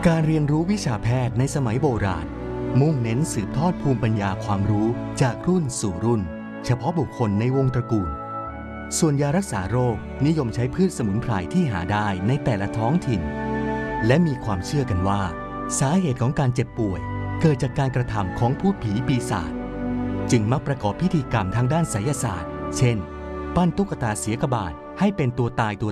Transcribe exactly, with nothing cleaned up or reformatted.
การเรียนรู้วิชาแพทย์ในสมัยโบราณมุ่งเน้นสืบทอดภูมิปัญญาความรู้จากรุ่นสู่รุ่นเฉพาะบุคคลในวงตระกูลส่วนยารักษาโรคนิยมใช้พืชสมุนไพรที่หาได้ในแต่ละท้องถิ่นและมีความเชื่อกันว่าสาเหตุของการเจ็บป่วยเกิดจากการกระทำของพูดผีปีศาจจึงมักประกอบพิธีกรรมทางด้านไสยศาสตร์เช่นปั้นตุ๊กตาเสียกบาทให้เป็นตัวตายตัว